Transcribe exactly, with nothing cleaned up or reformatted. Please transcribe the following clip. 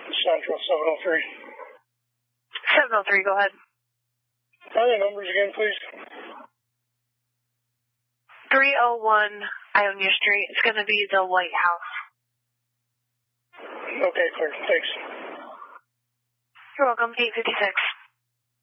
Central seven oh three. seven oh three, go ahead. Tell the numbers again, please. three oh one Ionia Street. It's going to be the White House. Okay, clear. Thanks. You're welcome. eight fifty-six.